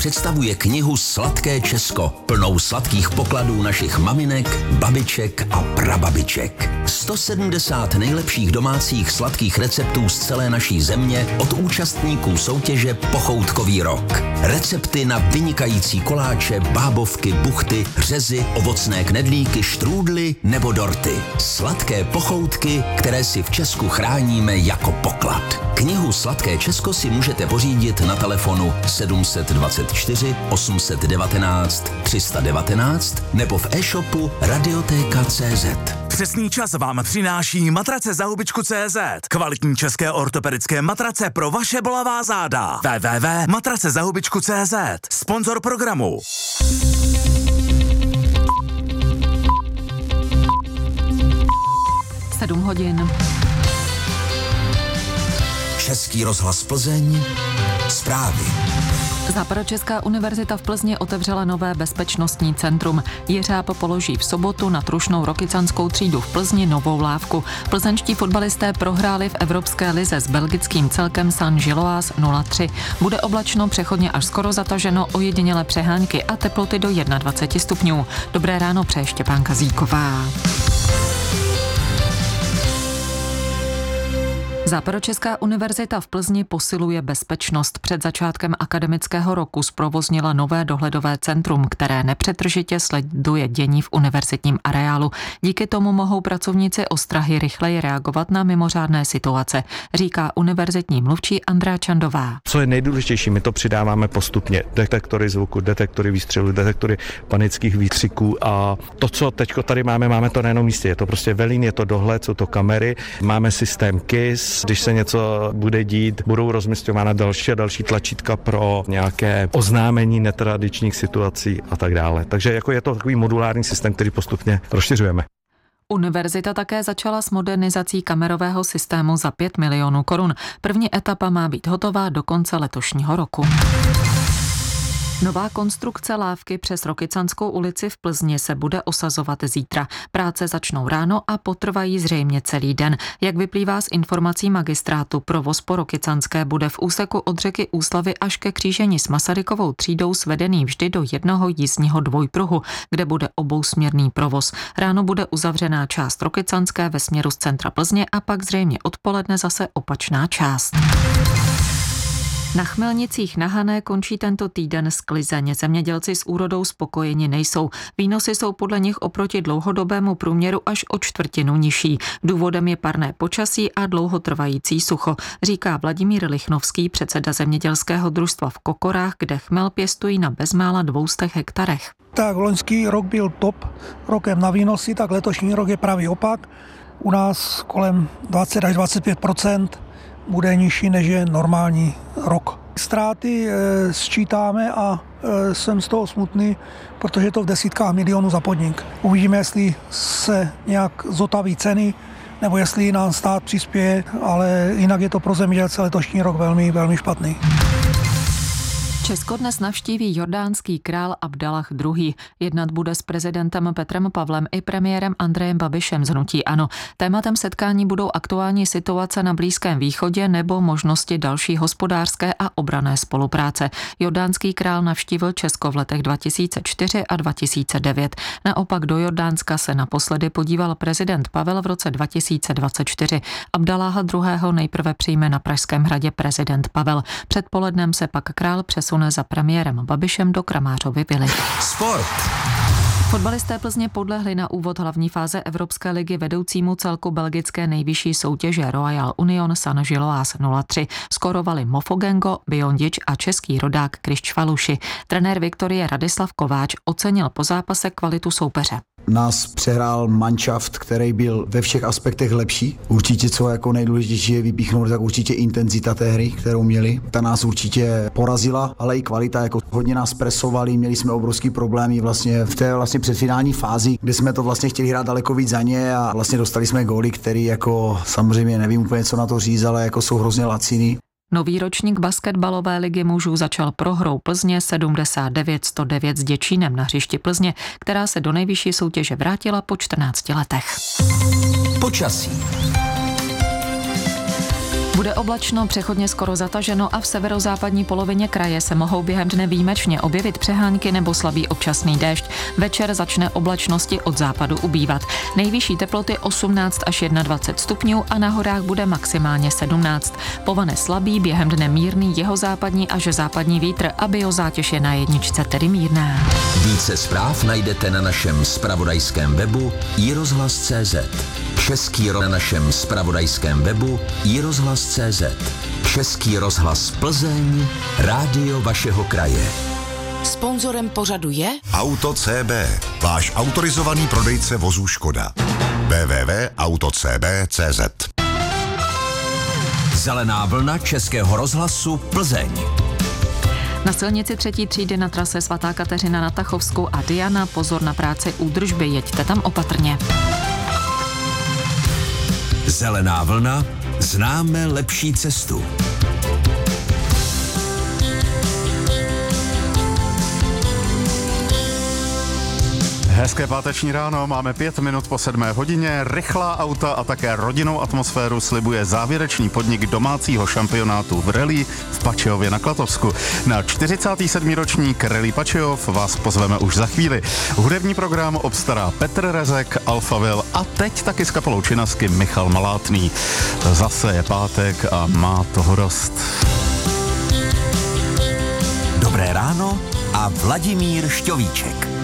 představuje knihu Sladké Česko, plnou sladkých pokladů našich maminek, babiček a prababiček. 170 nejlepších domácích sladkých receptů z celé naší země od účastníků soutěže Pochoutkový rok. Recepty na vynikající koláče, bábovky, buchty, řezy, ovocné knedlíky, štrůdly nebo dorty. Sladké pochoutky, které si v Česku chráníme jako poklad. Knihu Sladké Česko si můžete pořídit na telefonu 724 819 319 nebo v e-shopu Radioteka.cz. Přesný čas vám přináší matrace za hubičku.cz. Kvalitní české ortopedické matrace pro vaše bolavá záda. www.matracezahubičku.cz. Sponzor programu. Sedm hodin. Český rozhlas Plzeň. Zprávy. Západočeská univerzita v Plzni otevřela nové bezpečnostní centrum. Jiřáb položí v sobotu na Trušnou Rokycanskou třídu v Plzni novou lávku. Plzeňští fotbalisté prohráli v Evropské lize s belgickým celkem Saint-Gilloise 0-3. Bude oblačno, přechodně až skoro zataženo, ojedinělé přehánky a teploty do 21 stupňů. Dobré ráno přeje Štěpánka Zíková. Západočeská univerzita v Plzni posiluje bezpečnost. Před začátkem akademického roku zprovoznila nové dohledové centrum, které nepřetržitě sleduje dění v univerzitním areálu. Díky tomu mohou pracovníci ostrahy rychleji reagovat na mimořádné situace, říká univerzitní mluvčí Andrea Čandová. Co je nejdůležitější, my to přidáváme postupně. Detektory zvuku, detektory výstřelů, detektory panických výkřiků a to, co teďko tady máme to na jednom místě. Je to prostě velín, je to dohled, jsou to kamery, máme systém KISS. Když se něco bude dít, budou rozmisťována další a další tlačítka pro nějaké oznámení netradičních situací a tak dále. Takže jako je to takový modulární systém, který postupně rozšiřujeme. Univerzita také začala s modernizací kamerového systému za 5 milionů korun. První etapa má být hotová do konce letošního roku. Nová konstrukce lávky přes Rokycanskou ulici v Plzni se bude osazovat zítra. Práce začnou ráno a potrvají zřejmě celý den. Jak vyplývá z informací magistrátu, provoz po Rokycanské bude v úseku od řeky Úslavy až ke křížení s Masarykovou třídou svedený vždy do jednoho jízdního dvojpruhu, kde bude obousměrný provoz. Ráno bude uzavřená část Rokycanské ve směru z centra Plzně a pak zřejmě odpoledne zase opačná část. Na Chmelnicích na Hané končí tento týden sklizeň. Zemědělci s úrodou spokojeni nejsou. Výnosy jsou podle nich oproti dlouhodobému průměru až o čtvrtinu nižší. Důvodem je parné počasí a dlouhotrvající sucho, říká Vladimír Lichnovský, předseda zemědělského družstva v Kokorách, kde chmel pěstují na bezmála 200 hektarech. Tak loňský rok byl top rokem na výnosy, tak letošní rok je pravý opak. U nás kolem 20 až 25% bude nižší, než je normální rok. Ztráty sčítáme a jsem z toho smutný, protože je to v desítkách milionů za podnik. Uvidíme, jestli se nějak zotaví ceny, nebo jestli nám stát přispěje, ale jinak je to pro zemědělce letošní rok velmi, velmi špatný. Česko dnes navštíví jordánský král Abdallah II. Jednat bude s prezidentem Petrem Pavlem i premiérem Andrejem Babišem z hnutí ANO. Tématem setkání budou aktuální situace na Blízkém východě nebo možnosti další hospodářské a obranné spolupráce. Jordánský král navštívil Česko v letech 2004 a 2009. Naopak do Jordánska se naposledy podíval prezident Pavel v roce 2024. Abdallaha II. Nejprve přijme na Pražském hradě prezident Pavel. Předpolednem se pak král přesune za premiérem Babišem do Kramářovy vily. Sport. Fotbalisté Plzně podlehli na úvod hlavní fáze Evropské ligy vedoucímu celku belgické nejvyšší soutěže Royal Union Saint-Gilloise 0-3. Skorovali Mofogengo, Biondič a český rodák Kryščvaluši. Trenér Viktorie Radislav Kováč ocenil po zápase kvalitu soupeře. Nás přehrál manšaft, který byl ve všech aspektech lepší. Určitě, co jako nejdůležitější je vypíchnout, tak určitě intenzita té hry, kterou měli. Ta nás určitě porazila, ale i kvalita, jako hodně nás presovali, měli jsme obrovský problémy vlastně v té předfinální fázi, kde jsme to vlastně chtěli hrát daleko víc za ně a vlastně dostali jsme góly, který jako samozřejmě nevím úplně, co na to říct, ale jako jsou hrozně laciný. Nový ročník basketbalové ligy mužů začal prohrou Plzně 79-109 s Děčínem na hřišti Plzně, která se do nejvyšší soutěže vrátila po 14 letech. Počasí. Bude oblačno, přechodně skoro zataženo a v severozápadní polovině kraje se mohou během dne výjimečně objevit přehánky nebo slabý občasný déšť. Večer začne oblačnosti od západu ubývat. Nejvyšší teploty 18 až 21 stupňů a na horách bude maximálně 17. Povane slabý, během dne mírný jihozápadní až západní vítr a biozátěž je na jedničce, tedy mírná. Více zpráv najdete na našem zpravodajském webu iRozhlas.cz. Český na našem zpravodajském webu iRozhlas.cz. Český rozhlas Plzeň, rádio vašeho kraje. Sponzorem pořadu je Auto CB, váš autorizovaný prodejce vozů Škoda. www.autocb.cz. Zelená vlna Českého rozhlasu Plzeň. Na silnici 3. třídy na trase svatá Kateřina na Tachovsku a Diana pozor na práci údržby, jeďte tam opatrně. Zelená vlna, známe lepší cestu. Hezké páteční ráno, máme 5 minut po 7 hodině, rychlá auta a také rodinnou atmosféru slibuje závěrečný podnik domácího šampionátu v rally v Pačejově na Klatovsku. Na 47. ročník Rally Pačejov vás pozveme už za chvíli. Hudební program obstará Petr Rezek, Alphaville a teď taky s kapelou Činasky Michal Malátný. Zase je pátek a má toho dost. Dobré ráno a Vladimír Šťovíček.